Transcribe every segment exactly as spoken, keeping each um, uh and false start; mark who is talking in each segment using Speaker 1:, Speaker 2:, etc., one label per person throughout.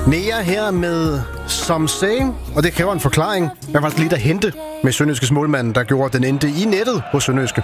Speaker 1: Nea her med Some Say, og det kræver en forklaring. Hvad var det lige der hente med Sønderjyskes målmand, der gjorde den endte i nettet hos Sønderjyske?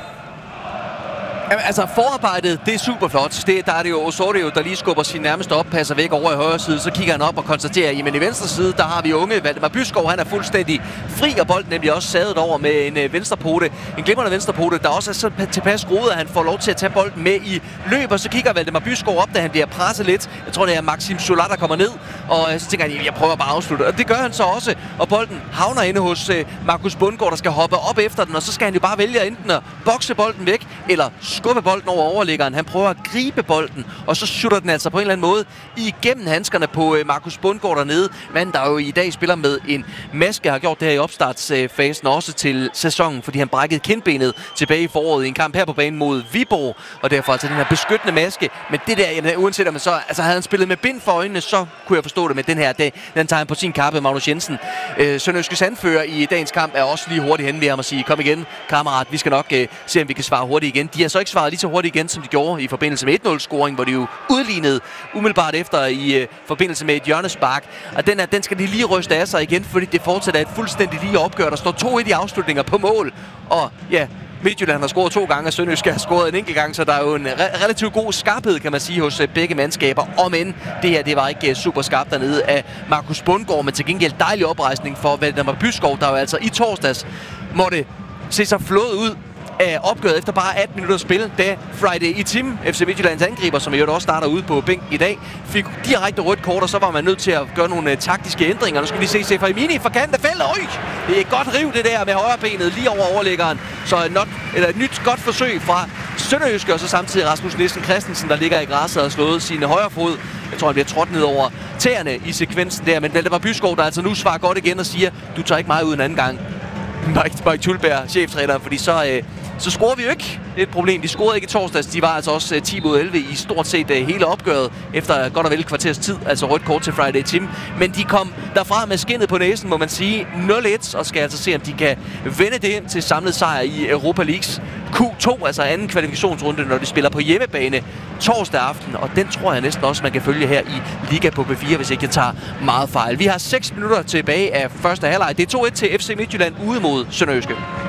Speaker 2: Jamen, altså, forarbejdet, det er super flot. Det, der er det jo Osorio, der lige skubber sin nærmeste oppasser væk over i højre side. Så kigger han op og konstaterer, at i venstre side, der har vi unge Valdemar Byskov. Han er fuldstændig fri, og bolden nemlig også sadet over med en øh, venstrepote. En glimrende venstrepote, der også er så tilpas skruet, at han får lov til at tage bolden med i løb. Og så kigger Valdemar Byskov op, da han bliver presset lidt. Jeg tror, det er Maxim Solar, der kommer ned. Og så tænker han, jeg prøver bare at afslutte. Og det gør han så også. Og bolden havner inde hos øh, Markus Bundgaard, der skal hoppe op efter den. Og så skal han jo bare vælge enten at bokse bolden væk, eller skubbe bolden over overliggeren. Han prøver at gribe bolden, og så shooter den altså på en eller anden måde igennem handskerne på øh, Markus Bundgaard dernede. Manden, der jo i dag spiller med en maske, har gjort det her i opstartsfasen også til sæsonen, fordi han brækkede kindbenet tilbage i foråret i en kamp her på banen mod Viborg, og derfor altså den her beskyttende maske. Men det der, jamen, uanset om så, altså havde han spillet med bind for øjnene, så kunne jeg forstå det, med den her, det, den tager han på sin kappe, Magnus Jensen. Øh, Sønderjyskes anfører i dagens kamp er også lige hurtigt henne ved ham og sige, kom igen, kammerat, vi skal nok øh, se, om vi kan svare hurtigt igen. De har så ikke svaret lige så hurtigt igen, som de gjorde i forbindelse med et nul-scoring, hvor de jo udlignede umiddelbart efter i øh, forbindelse med et hjørnespark. Og den, er, den skal de lige ryste af sig igen, fordi det fortsætter et fuldstændig lige opgør. Der står to et i afslutninger på mål. Og ja, Midtjylland har scoret to gange, og Sønderjyske har scoret en enkelt gang, så der er jo en re- relativt god skarphed, kan man sige, hos uh, begge mandskaber. Om end det her, det var ikke uh, super skarpt dernede af Markus Bundgaard, men til gengæld dejlig oprejsning for Valdemar Byskov, der jo altså i torsdags måtte se sig flået ud af opgøret efter bare atten minutter spil, da Friday Itim, F C Midtjyllands angriber, som jo også starter ude på bænk i dag, fik direkte rødt kort, og så var man nødt til at gøre nogle uh, taktiske ændringer. Nu skal vi se Seferimini fra kanten af feltet. Øj! Det er et godt riv, det der med højre benet lige over overliggeren. Så et, not, eller et nyt godt forsøg fra Sønderjyske, og så samtidig Rasmus Nielsen Christensen, der ligger i græsset og har slået sine højre fod. Jeg tror, han bliver trådt ned over tæerne i sekvensen der, men Valdemar Byskov, der altså nu svarer godt igen og siger, du tager ikke mig ud en anden gang. Mike, Mike Tulberg, cheftræneren, fordi så, øh, så scorer vi jo ikke. Det er et problem. De scorede ikke i torsdags. De var altså også øh, ti mod elleve i stort set øh, hele opgøret efter godt og vel kvarters tid. Altså rødt kort til Friday Tim. Men de kom derfra med skindet på næsen, må man sige. nul et, og skal altså se, om de kan vende det ind til samlet sejr i Europa Leagues Q to, altså anden kvalifikationsrunde, når de spiller på hjemmebane torsdag aften. Og den tror jeg næsten også, man kan følge her i Liga på B fire, hvis ikke jeg tager meget fejl. Vi har seks minutter tilbage af første halvleg. Det er to et til F C Midtjylland ude mod Sønderjyske.